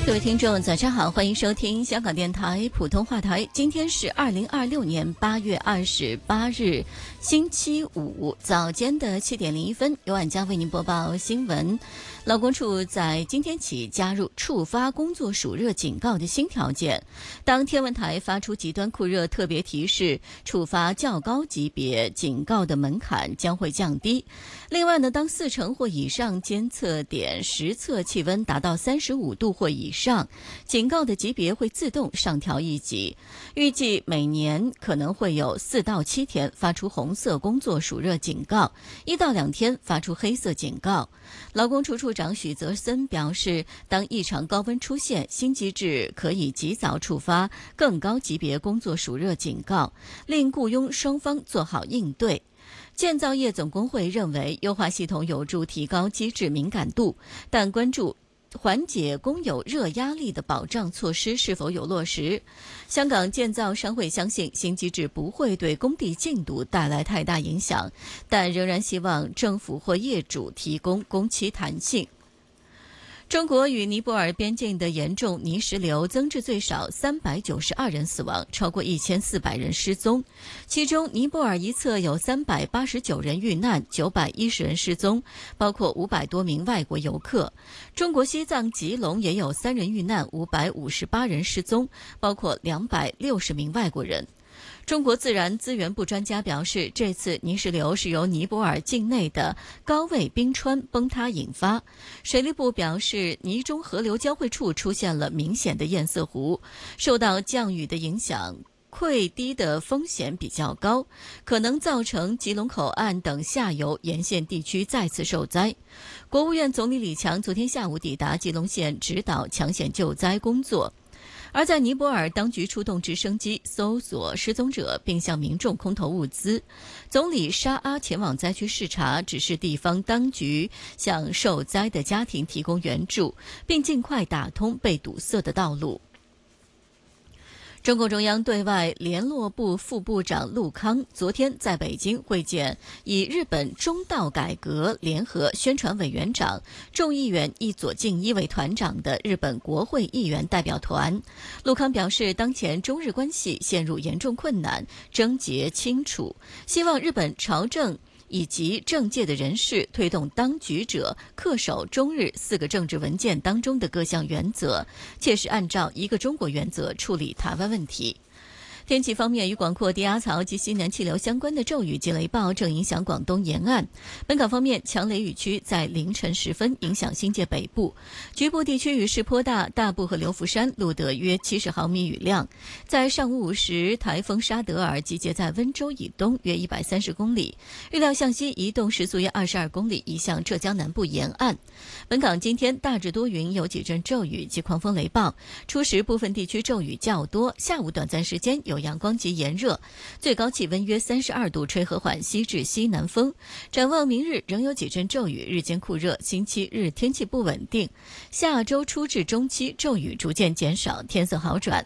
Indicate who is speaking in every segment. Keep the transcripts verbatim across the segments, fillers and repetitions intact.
Speaker 1: 各位听众早上好，欢迎收听香港电台普通话台。今天是二零二六年八月二十八日星期五早间的七点零一分，由晚将为您播报新闻。劳工处在今天起加入触发工作暑热警告的新条件，当天文台发出极端酷热特别提示，触发较高级别警告的门槛将会降低。另外呢，当四成或以上监测点实测气温达到三十五度或以上，警告的级别会自动上调一级。预计每年可能会有四到七天发出红色工作暑热警告，一到两天发出黑色警告。劳工处处长许泽森表示，当异常高温出现，新机制可以及早触发更高级别工作暑热警告，令雇佣双方做好应对。建造业总工会认为，优化系统有助提高机制敏感度，但关注缓解工友热压力的保障措施是否有落实。香港建造商会相信新机制不会对工地进度带来太大影响，但仍然希望政府或业主提供工期弹性。中国与尼泊尔边境的严重泥石流增至最少三百九十二人死亡，超过一千四百人失踪，其中尼泊尔一侧有三百八十九人遇难，九百一十人失踪，包括五百多名外国游客。中国西藏吉隆也有三人遇难，五百五十八人失踪，包括两百六十名外国人。中国自然资源部专家表示，这次泥石流是由尼泊尔境内的高位冰川崩塌引发。水利部表示，尼中河流交汇处出现了明显的堰塞湖，受到降雨的影响，溃堤的风险比较高，可能造成吉隆口岸等下游沿线地区再次受灾。国务院总理李强昨天下午抵达吉隆县，指导抢险救灾工作。而在尼泊尔，当局出动直升机搜索失踪者，并向民众空投物资。总理沙阿前往灾区视察，指示地方当局向受灾的家庭提供援助，并尽快打通被堵塞的道路。中共中央对外联络部副部长陆康昨天在北京会见以日本中道改革联合宣传委员长、众议院一左敬一为团长的日本国会议员代表团。陆康表示，当前中日关系陷入严重困难，症结清楚，希望日本朝政以及政界的人士推动当局者恪守中日四个政治文件当中的各项原则，切实按照一个中国原则处理台湾问题。天气方面，与广阔低压槽及西南气流相关的骤雨及雷暴正影响广东沿岸。本港方面，强雷雨区在凌晨时分影响新界北部，局部地区雨势颇大，大埔和流浮山录得约七十毫米雨量。在上午五时，台风沙德尔集结在温州以东约一百三十公里，预料向西移动时速约二十二公里，移向浙江南部沿岸。本港今天大致多云，有几阵骤雨及狂风雷暴，初时部分地区骤雨较多，下午短暂时间有阳光及炎热，最高气温约三十二度，吹和缓西至西南风。展望明日仍有几阵骤雨，日间酷热，星期日天气不稳定，下周初至中期骤雨逐渐减少，天色好转。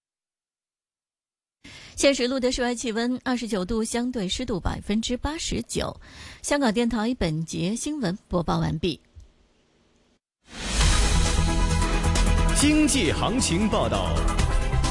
Speaker 1: 现时录的室外气温二十九度，相对湿度百分之八十九。香港电台本节新闻播报完毕。
Speaker 2: 经济行情报道。